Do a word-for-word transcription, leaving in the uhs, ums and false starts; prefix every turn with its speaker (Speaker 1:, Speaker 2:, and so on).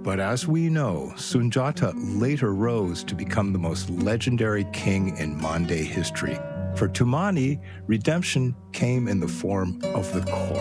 Speaker 1: But as we know, Sunjata later rose to become the most legendary king in Mande history. For Tumani, redemption came in the form of the court.